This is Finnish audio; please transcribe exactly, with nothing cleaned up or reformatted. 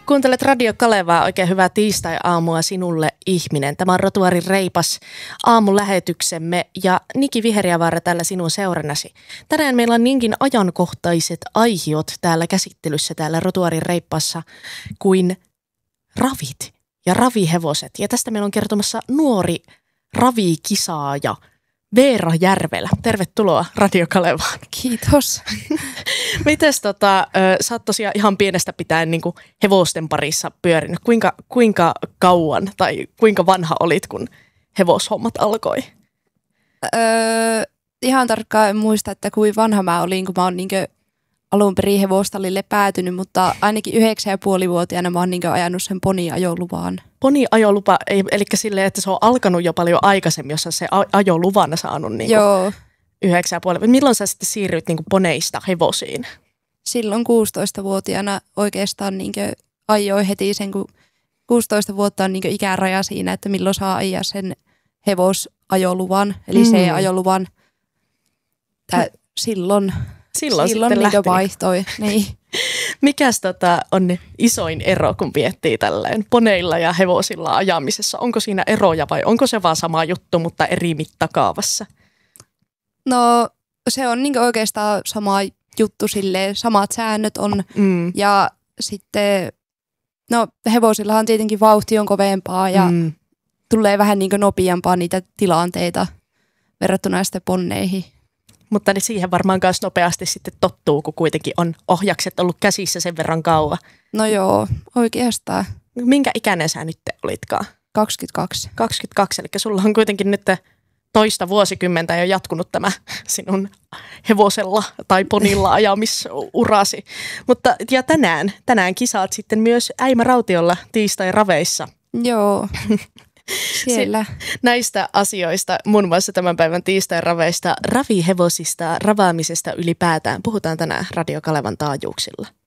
Kuuntelet Radio Kalevaa, oikein hyvää tiistai-aamua sinulle ihminen. Tämä on Rotuaarin reipas aamulähetyksemme ja Niki Viheriävaara täällä sinun seurannasi. Tänään meillä on niinkin ajankohtaiset aihiot täällä käsittelyssä täällä Rotuaarin reippaassa kuin ravit ja ravihevoset. Ja tästä meillä on kertomassa nuori ravikisaaja Veera Järvelä. Tervetuloa Radio Kalevaan. Kiitos. Mites tota, sä oot tosiaan ihan pienestä pitäen niin kuin hevosten parissa pyörinyt. Kuinka, kuinka kauan tai kuinka vanha olit, kun hevoshommat alkoi? Öö, ihan tarkkaan en muista, että kuinka vanha mä olin, kun mä oon niin alun perin hevostallille päätynyt, mutta ainakin yhdeksän ja puolivuotiaana mä oon niin ajanut sen poniajoluvaan. Poniajolupa, eli silleen, että se on alkanut jo paljon aikaisemmin, jos sä se ajoluvan saanut niin Joo. yhdeksän ja puoli. Milloin sä sitten siirryit niin poneista hevosiin? Silloin kuusitoistavuotiaana oikeastaan niin ajoin heti sen, kun kuusitoista vuotta on niin ikäraja siinä, että milloin saa ajaa sen hevosajoluvan, eli mm. C-ajoluvan. Tää, silloin silloin, silloin sitten niin vaihtoi. Niin. Mikäs tota on isoin ero, kun miettii tälleen poneilla ja hevosilla ajamisessa? Onko siinä eroja vai onko se vaan sama juttu, mutta eri mittakaavassa? No se on niin oikeastaan sama juttu silleen, samat säännöt on mm. ja sitten no hevosillahan tietenkin vauhti on kovempaa ja mm. tulee vähän niin nopeampaa niitä tilanteita verrattuna sitten ponneihin. Mutta niin siihen varmaan myös nopeasti sitten tottuu, kun kuitenkin on ohjakset ollut käsissä sen verran kauan. No joo, oikeastaan. Minkä ikäinen sä nyt olitkaan? kaksikymmentäkaksi. kaksikymmentäkaksi, eli sulla on kuitenkin nyt toista vuosikymmentä jo jatkunut tämä sinun hevosella tai ponilla ajamisurasi. Mutta ja tänään, tänään kisaat sitten myös Äimä Rautiolla tiistai-raveissa. Joo, siellä. Näistä asioista, muun muassa tämän päivän tiistai-raveista, ravihevosista, ravaamisesta ylipäätään. Puhutaan tänään Radio Kalevan taajuuksilla.